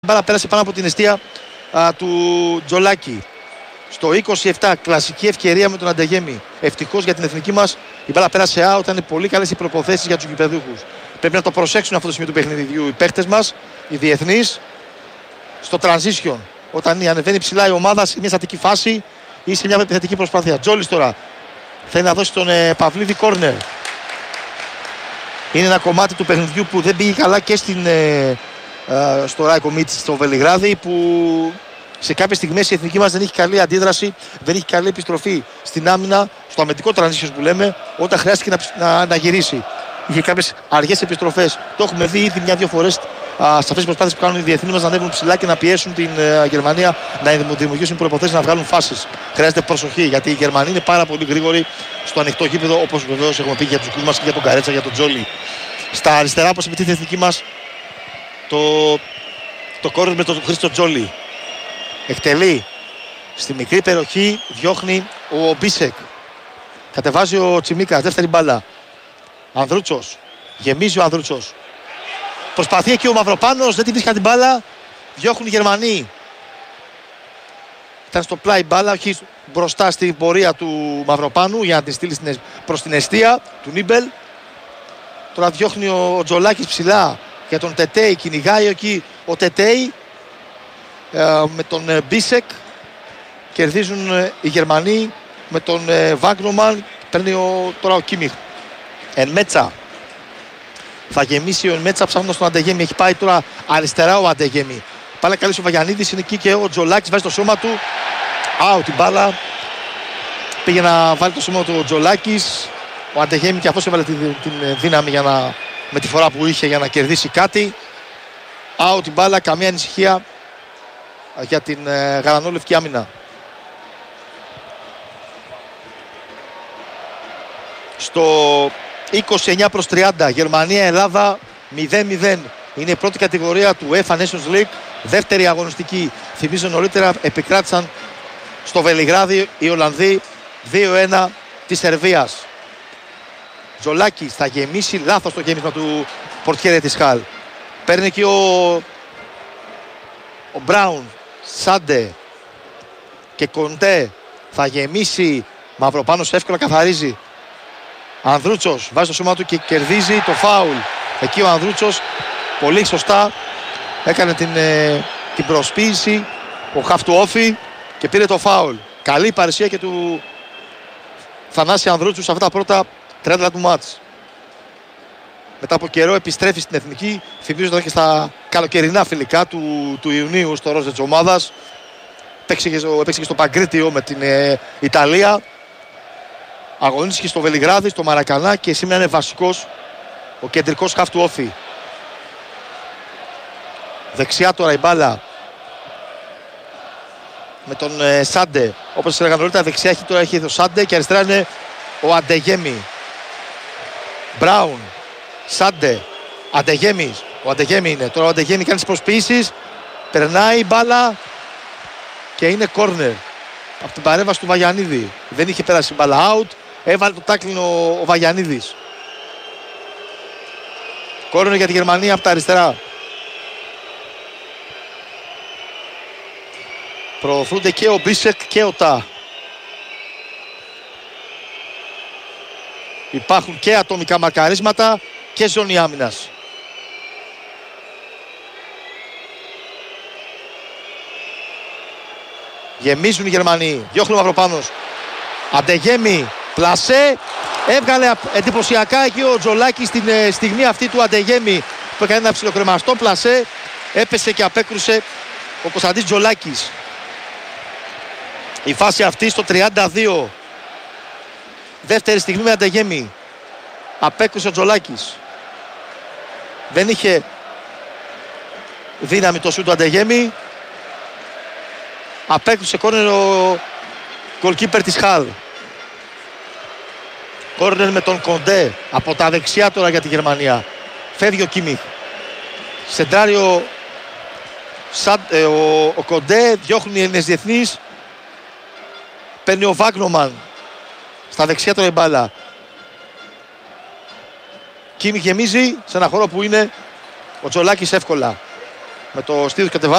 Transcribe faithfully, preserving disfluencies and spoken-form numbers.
Μπάλα πέρασε πάνω από την εστία α, του Τζολάκη. Στο είκοσι επτά, κλασική ευκαιρία με τον Αντεγέμι. Ευτυχώς για την εθνική μας η μπάλα πέρασε out. Ήταν πολύ καλές οι προποθέσεις για τους γηπεδούχους. Πρέπει να το προσέξουν αυτό το σημείο του παιχνιδιού οι παίχτες μας, οι διεθνείς, στο transition. Όταν ανεβαίνει ψηλά η ομάδα σε μια στατική φάση ή σε μια επιθετική προσπάθεια. Τζόλης τώρα θέλει να δώσει τον ε, Παυλίδη κόρνερ. Είναι ένα κομμάτι του παιχνιδιού που δεν πήγε καλά και στην, ε, ε, στο Ράικο Μίτς στο Βελιγράδι, που σε κάποιες στιγμές η εθνική μας δεν έχει καλή αντίδραση, δεν έχει καλή επιστροφή στην άμυνα, στο αμυντικό transition που λέμε, όταν χρειάστηκε να, να, να γυρίσει. Είχε κάποιες αργές επιστροφές. Το έχουμε δει ήδη μια-δυο φορές σε αυτές τις προσπάθειες που κάνουν οι διεθνείς μας να ανέβουν ψηλά και να πιέσουν την uh, Γερμανία να δημιουργήσουν προϋποθέσεις να βγάλουν φάσεις. Χρειάζεται προσοχή, γιατί οι Γερμανοί είναι πάρα πολύ γρήγοροι στο ανοιχτό γήπεδο, όπως βεβαίως έχουμε πει για τους δικούς μας και για τον Καρέτσα, για τον Τζόλι. Στα αριστερά, όπως επιτίθεται η εθνική μας, το, το κόρνερ με τον Χρήστο Τζόλι. Εκτελεί στη μικρή περιοχή, διώχνει ο Μπίσεκ. Κατεβάζει ο Τσιμίκας, δεύτερη μπάλα. Ανδρούτσος, γεμίζει ο Ανδρούτσος. Προσπαθεί εκεί ο Μαυροπάνος, δεν την βρίσκει την μπάλα. Διώχνουν οι Γερμανοί. Ήταν στο πλάι μπάλα, όχι μπροστά στην πορεία του Μαυροπάνου για να την στείλει προς την εστία του Νίμπελ. Τώρα διώχνει ο Τζολάκης ψηλά για τον Τετέι, κυνηγάει εκεί ο Τετέι ε, με τον ε, Μπίσεκ. Κερδίζουν ε, οι Γερμανοί με τον ε, Βάγνομαν. Παίρνει ο, τώρα ο Κίμιχ. Ενμέτσα. Θα γεμίσει ο Ενμέτσα ψάχνοντας τον Αντεγέμι. Έχει πάει τώρα αριστερά ο Αντεγέμι. Πάλι καλής ο Βαγιανίδης, είναι εκεί και ο Τζολάκης βάζει το σώμα του. Άου την μπάλα. Πήγε να βάλει το σώμα του ο Τζολάκης. Ο Αντεγέμι και αυτός έβαλε την, την δύναμη για να, με τη φορά που είχε για να κερδίσει κάτι. Άου την μπάλα, καμία ανησυχία για την ε, γαλανόλευκη άμυνα. Στο είκοσι εννιά προς τριάντα, Γερμανία-Ελλάδα μηδέν μηδέν. Είναι η πρώτη κατηγορία του UEFA Nations League, δεύτερη αγωνιστική. Θυμίζω νωρίτερα επικράτησαν στο Βελιγράδι οι Ολλανδοί δύο ένα της Σερβίας. Τζολάκης θα γεμίσει, λάθος το γέμισμα του πορτιέρε της Χαλ. Παίρνει εκεί ο, ο Μπράουν, Σάντε και Κοντέ. Θα γεμίσει, Μαυροπάνος εύκολα καθαρίζει. Ανδρούτσος βάζει το σώμα του και κερδίζει το φάουλ. Εκεί ο Ανδρούτσος πολύ σωστά έκανε την, ε, την προσποίηση, ο χαφ του Όφη, και πήρε το φάουλ. Καλή παρουσία και του Θανάση Ανδρούτσου σε αυτά τα πρώτα τριάντα του μάτς. Μετά από καιρό επιστρέφει στην εθνική, θυμίζονταν και στα καλοκαιρινά φιλικά του, του Ιουνίου στο ροζ της ομάδας. Παίξε και, παίξε και στο Παγκρίτιο με την ε, Ιταλία. Αγωνίστηκε στο Βελιγράδι, στο Μαρακανά και σήμερα είναι βασικός ο κεντρικός χαφ του Όφη. Δεξιά τώρα η μπάλα με τον ε, Σάντε. Όπως έλεγα νωρίτερα, δεξιά έχει, τώρα έχει το Σάντε και αριστερά είναι ο Αντεγέμι. Μπράουν, Σάντε, Αντεγέμις. Ο Αντεγέμι είναι. Τώρα ο Αντεγέμι κάνει τις προσποιήσεις. Περνάει η μπάλα και είναι κόρνερ. Από την παρέμβαση του Βαγιανίδη. Δεν είχε πέρασει η μπάλα out. Έβαλε το τάκλινο ο, ο Βαγιανίδης. Κόρνερ για τη Γερμανία από τα αριστερά. Προωθούνται και ο Μπίσεκ και ο Τα. Υπάρχουν και ατομικά μαρκαρίσματα και ζώνη άμυνας. Γεμίζουν οι Γερμανοί. Διώχνουν ο Μαυροπάνος. Αντεγέμι, πλασέ. Έβγαλε εντυπωσιακά εκεί ο Τζολάκης στην ε, στιγμή αυτή του Αντεγέμι που έκανε ένα ψιλοκρεμαστό πλασέ. Έπεσε και απέκρουσε ο Κωνσταντής Τζολάκης. Η φάση αυτή στο τριάντα δύο. Δεύτερη στιγμή με Αντεγέμι. Απέκρουσε ο Τζολάκης. Δεν είχε δύναμη το σούτ του Αντεγέμι. Απέκρουσε κόρνερ ο γκολκίπερ της Χαλ. Κόρνερ με τον Κοντέ από τα δεξιά τώρα για τη Γερμανία. Φεύγει ο Κίμιχ. Σεντράρει ο, ε, ο, ο Κοντέ. Διώχνουν οι Έλληνες διεθνείς. Παίρνει ο Βάγνομαν. Στα δεξιά τώρα η μπάλα. Κίμιχ γεμίζει σε ένα χώρο που είναι ο Τζολάκης εύκολα. με το στήθος κατεβάζει.